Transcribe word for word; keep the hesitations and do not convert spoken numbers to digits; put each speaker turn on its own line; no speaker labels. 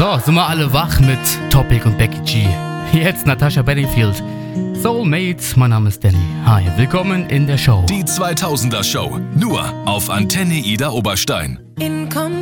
So, sind wir alle wach mit Topic und Becky G. Jetzt Natasha Bedingfield. Soulmates, mein Name ist Danny. Hi, willkommen in der Show.
Die zweitausender Show, nur auf Antenne Ida Oberstein.
In